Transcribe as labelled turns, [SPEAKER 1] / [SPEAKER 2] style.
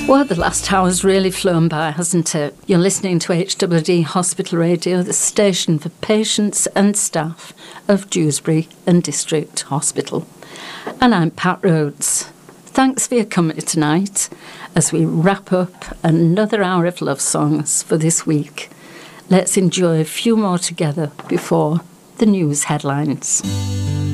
[SPEAKER 1] Well, the last hour's really flown by, hasn't it? You're listening to HWD Hospital Radio, the station for patients and staff of Dewsbury and District Hospital. And I'm Pat Rhodes. Thanks for your company tonight as we wrap up another hour of love songs for this week. Let's enjoy a few more together before the news headlines.